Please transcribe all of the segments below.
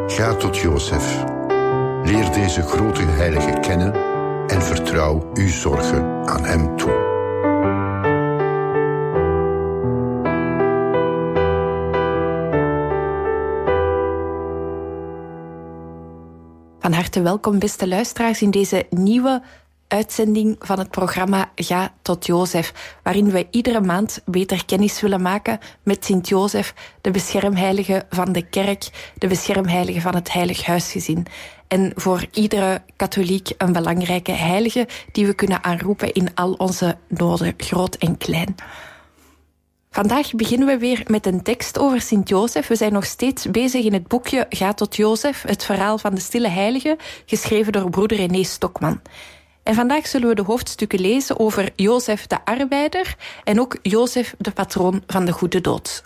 Ga tot Jozef. Leer deze grote heilige kennen en vertrouw uw zorgen aan hem toe. Van harte welkom, beste luisteraars, in deze nieuwe uitzending van het programma Ga tot Jozef, waarin we iedere maand beter kennis willen maken met Sint-Jozef, de beschermheilige van de kerk, de beschermheilige van het heilig huisgezin. En voor iedere katholiek een belangrijke heilige die we kunnen aanroepen in al onze noden, groot en klein. Vandaag beginnen we weer met een tekst over Sint-Jozef. We zijn nog steeds bezig in het boekje Ga tot Jozef, het verhaal van de stille heilige, geschreven door broeder René Stokman. En vandaag zullen we de hoofdstukken lezen over Jozef de arbeider en ook Jozef de patroon van de goede dood.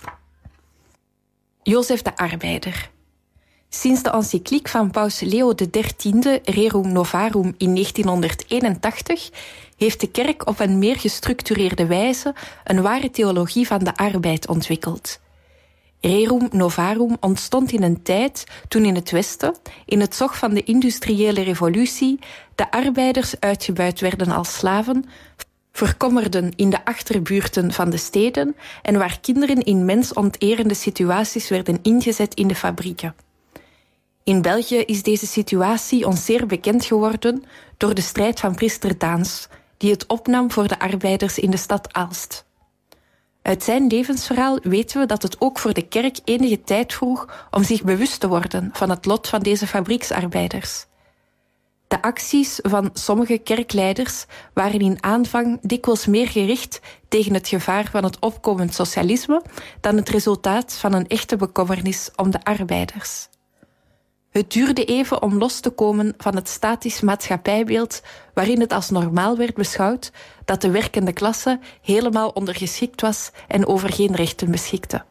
Jozef de arbeider. Sinds de encycliek van paus Leo XIII, Rerum Novarum, in 1981... heeft de kerk op een meer gestructureerde wijze een ware theologie van de arbeid ontwikkeld. Rerum Novarum ontstond in een tijd toen in het Westen, in het zog van de industriële revolutie, de arbeiders uitgebuit werden als slaven, verkommerden in de achterbuurten van de steden en waar kinderen in mensonterende situaties werden ingezet in de fabrieken. In België is deze situatie ons zeer bekend geworden door de strijd van priester Daens, die het opnam voor de arbeiders in de stad Aalst. Uit zijn levensverhaal weten we dat het ook voor de kerk enige tijd vroeg om zich bewust te worden van het lot van deze fabrieksarbeiders. De acties van sommige kerkleiders waren in aanvang dikwijls meer gericht tegen het gevaar van het opkomend socialisme dan het resultaat van een echte bekommernis om de arbeiders. Het duurde even om los te komen van het statisch maatschappijbeeld waarin het als normaal werd beschouwd dat de werkende klasse helemaal ondergeschikt was en over geen rechten beschikte.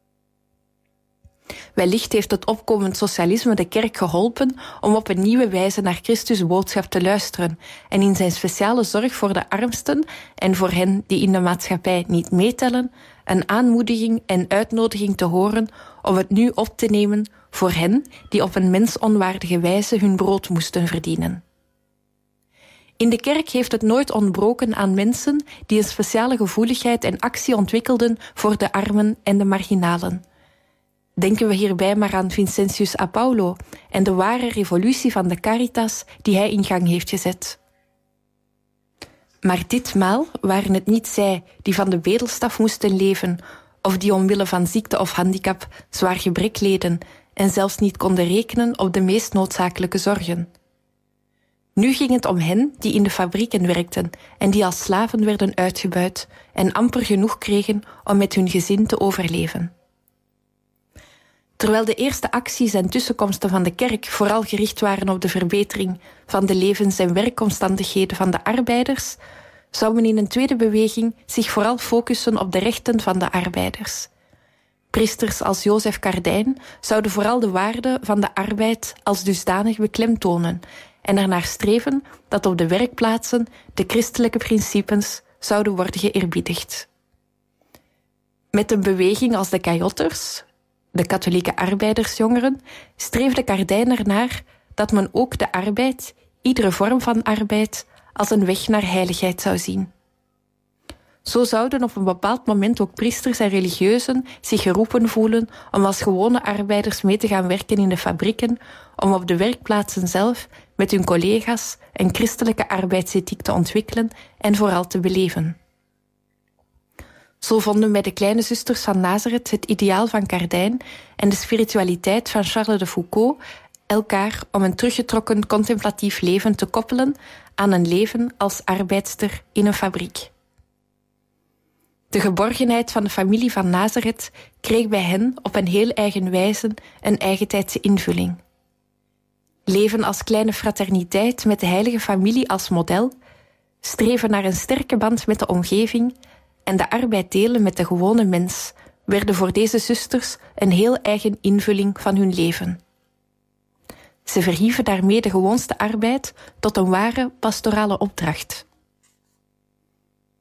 Wellicht heeft het opkomend socialisme de kerk geholpen om op een nieuwe wijze naar Christus' boodschap te luisteren en in zijn speciale zorg voor de armsten en voor hen die in de maatschappij niet meetellen, een aanmoediging en uitnodiging te horen om het nu op te nemen voor hen die op een mensonwaardige wijze hun brood moesten verdienen. In de kerk heeft het nooit ontbroken aan mensen die een speciale gevoeligheid en actie ontwikkelden voor de armen en de marginalen. Denken we hierbij maar aan Vincentius Apaulo en de ware revolutie van de Caritas die hij in gang heeft gezet. Maar ditmaal waren het niet zij die van de bedelstaf moesten leven of die omwille van ziekte of handicap zwaar gebrek leden en zelfs niet konden rekenen op de meest noodzakelijke zorgen. Nu ging het om hen die in de fabrieken werkten en die als slaven werden uitgebuit en amper genoeg kregen om met hun gezin te overleven. Terwijl de eerste acties en tussenkomsten van de kerk vooral gericht waren op de verbetering van de levens- en werkomstandigheden van de arbeiders, zou men in een tweede beweging zich vooral focussen op de rechten van de arbeiders. Priesters als Jozef Cardijn zouden vooral de waarde van de arbeid als dusdanig beklemtonen en ernaar streven dat op de werkplaatsen de christelijke principes zouden worden geëerbiedigd. Met een beweging als de Cajotters, de katholieke arbeidersjongeren, streefde Cardijn ernaar dat men ook de arbeid, iedere vorm van arbeid, als een weg naar heiligheid zou zien. Zo zouden op een bepaald moment ook priesters en religieuzen zich geroepen voelen om als gewone arbeiders mee te gaan werken in de fabrieken, om op de werkplaatsen zelf met hun collega's een christelijke arbeidsethiek te ontwikkelen en vooral te beleven. Zo vonden bij de kleine zusters van Nazareth het ideaal van Cardijn en de spiritualiteit van Charles de Foucault elkaar om een teruggetrokken contemplatief leven te koppelen aan een leven als arbeidster in een fabriek. De geborgenheid van de familie van Nazareth kreeg bij hen op een heel eigen wijze een eigentijdse invulling. Leven als kleine fraterniteit met de heilige familie als model, streven naar een sterke band met de omgeving en de arbeid delen met de gewone mens werden voor deze zusters een heel eigen invulling van hun leven. Ze verhieven daarmee de gewoonste arbeid tot een ware pastorale opdracht.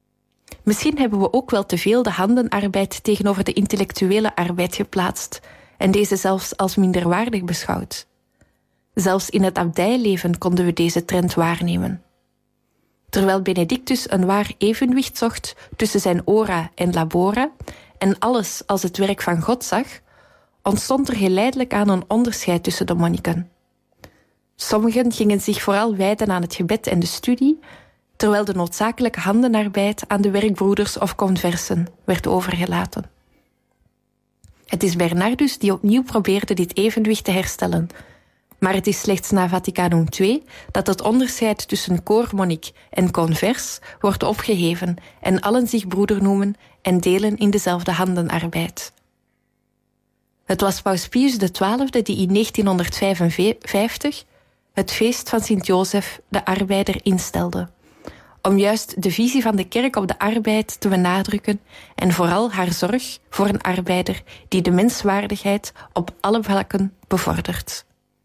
Misschien hebben we ook wel te veel de handenarbeid tegenover de intellectuele arbeid geplaatst en deze zelfs als minderwaardig beschouwd. Zelfs in het abdijleven konden we deze trend waarnemen. Terwijl Benedictus een waar evenwicht zocht tussen zijn ora en labora en alles als het werk van God zag, ontstond er geleidelijk aan een onderscheid tussen de monniken. Sommigen gingen zich vooral wijden aan het gebed en de studie, terwijl de noodzakelijke handenarbeid aan de werkbroeders of conversen werd overgelaten. Het is Bernardus die opnieuw probeerde dit evenwicht te herstellen, maar het is slechts na Vaticanum II dat het onderscheid tussen koormonnik en convers wordt opgeheven en allen zich broeder noemen en delen in dezelfde handenarbeid. Het was Paus Pius XII die in 1955 het feest van Sint-Jozef de arbeider instelde, om juist de visie van de kerk op de arbeid te benadrukken en vooral haar zorg voor een arbeider die de menswaardigheid op alle vlakken bevordert.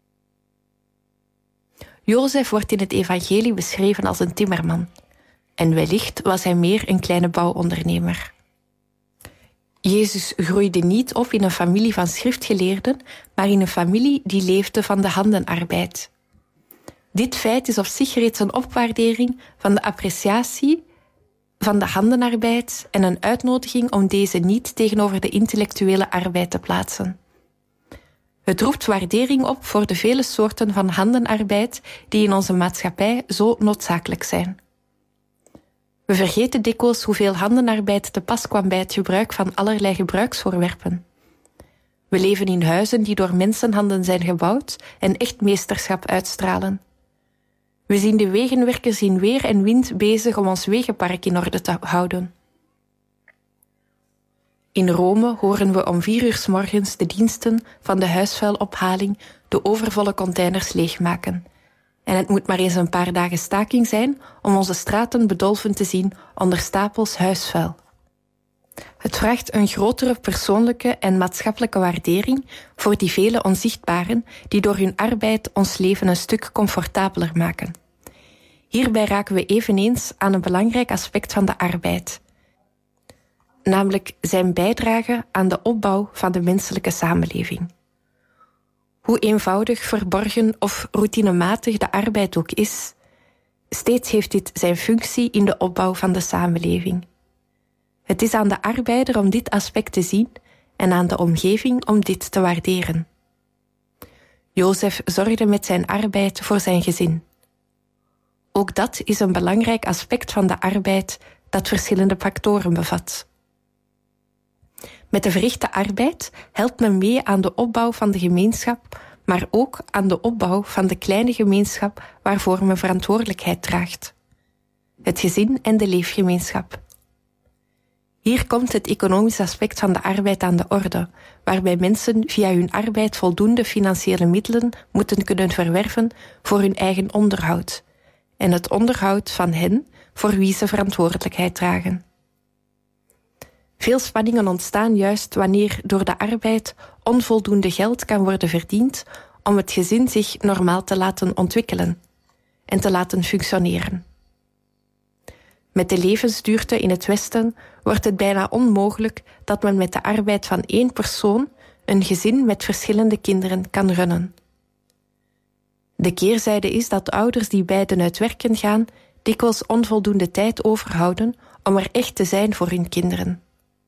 Jozef wordt in het evangelie beschreven als een timmerman, en wellicht was hij meer een kleine bouwondernemer. Jezus groeide niet op in een familie van schriftgeleerden, maar in een familie die leefde van de handenarbeid. Dit feit is op zich reeds een opwaardering van de appreciatie van de handenarbeid en een uitnodiging om deze niet tegenover de intellectuele arbeid te plaatsen. Het roept waardering op voor de vele soorten van handenarbeid die in onze maatschappij zo noodzakelijk zijn. We vergeten dikwijls hoeveel handenarbeid te pas kwam bij het gebruik van allerlei gebruiksvoorwerpen. We leven in huizen die door mensenhanden zijn gebouwd en echt meesterschap uitstralen. We zien de wegenwerkers in weer en wind bezig om ons wegenpark in orde te houden. In Rome horen we om 4 uur 's morgens de diensten van de huisvuilophaling de overvolle containers leegmaken. En het moet maar eens een paar dagen staking zijn om onze straten bedolven te zien onder stapels huisvuil. Het vraagt een grotere persoonlijke en maatschappelijke waardering voor die vele onzichtbaren die door hun arbeid ons leven een stuk comfortabeler maken. Hierbij raken we eveneens aan een belangrijk aspect van de arbeid, namelijk zijn bijdrage aan de opbouw van de menselijke samenleving. Hoe eenvoudig, verborgen of routinematig de arbeid ook is, steeds heeft dit zijn functie in de opbouw van de samenleving. Het is aan de arbeider om dit aspect te zien en aan de omgeving om dit te waarderen. Jozef zorgde met zijn arbeid voor zijn gezin. Ook dat is een belangrijk aspect van de arbeid dat verschillende factoren bevat. Met de verrichte arbeid helpt men mee aan de opbouw van de gemeenschap, maar ook aan de opbouw van de kleine gemeenschap waarvoor men verantwoordelijkheid draagt. Het gezin en de leefgemeenschap. Hier komt het economisch aspect van de arbeid aan de orde, waarbij mensen via hun arbeid voldoende financiële middelen moeten kunnen verwerven voor hun eigen onderhoud en het onderhoud van hen voor wie ze verantwoordelijkheid dragen. Veel spanningen ontstaan juist wanneer door de arbeid onvoldoende geld kan worden verdiend om het gezin zich normaal te laten ontwikkelen en te laten functioneren. Met de levensduurte in het Westen wordt het bijna onmogelijk dat men met de arbeid van 1 persoon een gezin met verschillende kinderen kan runnen. De keerzijde is dat ouders die beiden uit werken gaan dikwijls onvoldoende tijd overhouden om er echt te zijn voor hun kinderen.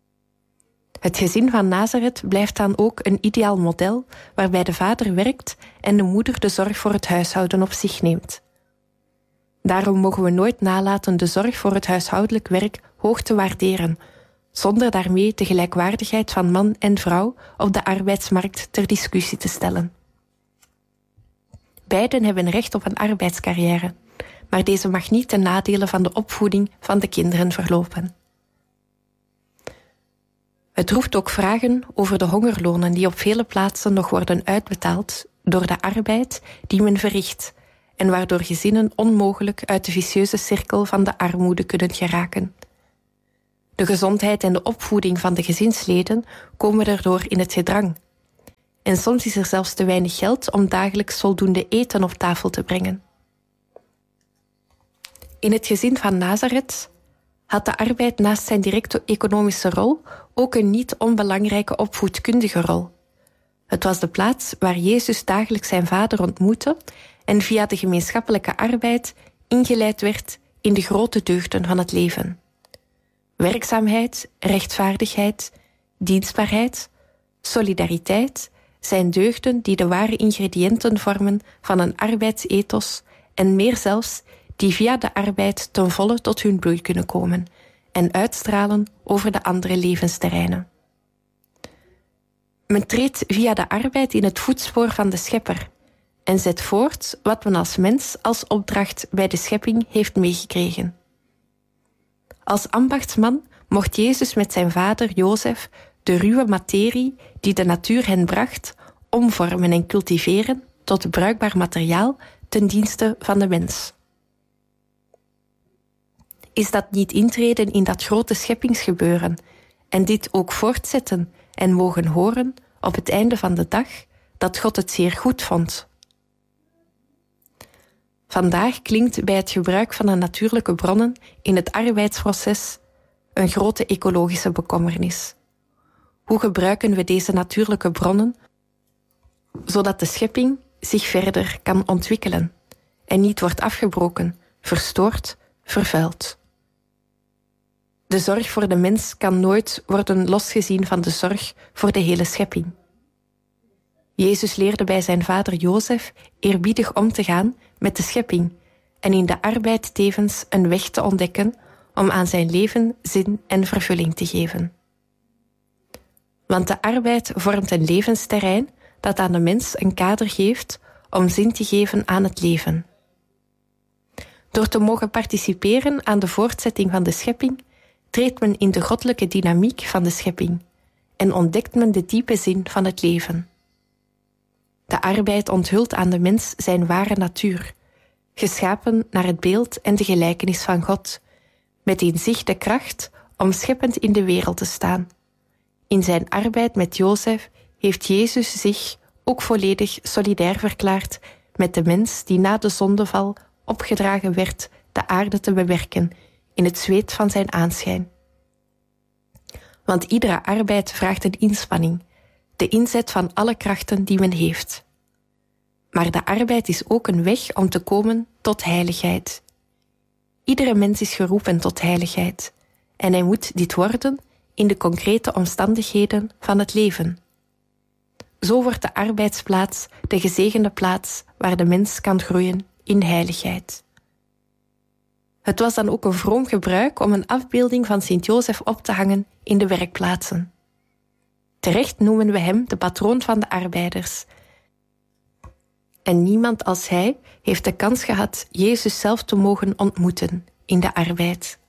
Het gezin van Nazareth blijft dan ook een ideaal model waarbij de vader werkt en de moeder de zorg voor het huishouden op zich neemt. Daarom mogen we nooit nalaten de zorg voor het huishoudelijk werk hoog te waarderen, zonder daarmee de gelijkwaardigheid van man en vrouw op de arbeidsmarkt ter discussie te stellen. Beiden hebben recht op een arbeidscarrière, maar deze mag niet ten nadele van de opvoeding van de kinderen verlopen. Het roept ook vragen over de hongerlonen die op vele plaatsen nog worden uitbetaald door de arbeid die men verricht en waardoor gezinnen onmogelijk uit de vicieuze cirkel van de armoede kunnen geraken. De gezondheid en de opvoeding van de gezinsleden komen daardoor in het gedrang. En soms is er zelfs te weinig geld om dagelijks voldoende eten op tafel te brengen. In het gezin van Nazareth had de arbeid naast zijn directe economische rol ook een niet onbelangrijke opvoedkundige rol. Het was de plaats waar Jezus dagelijks zijn Vader ontmoette en via de gemeenschappelijke arbeid ingeleid werd in de grote deugden van het leven. Werkzaamheid, rechtvaardigheid, dienstbaarheid, solidariteit zijn deugden die de ware ingrediënten vormen van een arbeidsethos en meer zelfs die via de arbeid ten volle tot hun bloei kunnen komen en uitstralen over de andere levensterreinen. Men treedt via de arbeid in het voetspoor van de Schepper en zet voort wat men als mens als opdracht bij de schepping heeft meegekregen. Als ambachtsman mocht Jezus met zijn vader Jozef de ruwe materie die de natuur hen bracht omvormen en cultiveren tot bruikbaar materiaal ten dienste van de mens. Is dat niet intreden in dat grote scheppingsgebeuren en dit ook voortzetten en mogen horen op het einde van de dag dat God het zeer goed vond? Vandaag klinkt bij het gebruik van de natuurlijke bronnen in het arbeidsproces een grote ecologische bekommernis. Hoe gebruiken we deze natuurlijke bronnen zodat de schepping zich verder kan ontwikkelen en niet wordt afgebroken, verstoord, vervuild? De zorg voor de mens kan nooit worden losgezien van de zorg voor de hele schepping. Jezus leerde bij zijn vader Jozef eerbiedig om te gaan met de schepping en in de arbeid tevens een weg te ontdekken om aan zijn leven zin en vervulling te geven. Want de arbeid vormt een levensterrein dat aan de mens een kader geeft om zin te geven aan het leven. Door te mogen participeren aan de voortzetting van de schepping, treedt men in de goddelijke dynamiek van de schepping en ontdekt men de diepe zin van het leven. De arbeid onthult aan de mens zijn ware natuur, geschapen naar het beeld en de gelijkenis van God, met in zich de kracht om scheppend in de wereld te staan. In zijn arbeid met Jozef heeft Jezus zich ook volledig solidair verklaard met de mens die na de zondeval opgedragen werd de aarde te bewerken in het zweet van zijn aanschijn. Want iedere arbeid vraagt een inspanning, de inzet van alle krachten die men heeft. Maar de arbeid is ook een weg om te komen tot heiligheid. Iedere mens is geroepen tot heiligheid en hij moet dit worden in de concrete omstandigheden van het leven. Zo wordt de arbeidsplaats de gezegende plaats waar de mens kan groeien in heiligheid. Het was dan ook een vroom gebruik om een afbeelding van Sint-Jozef op te hangen in de werkplaatsen. Terecht noemen we hem de patroon van de arbeiders. En niemand als hij heeft de kans gehad Jezus zelf te mogen ontmoeten in de arbeid.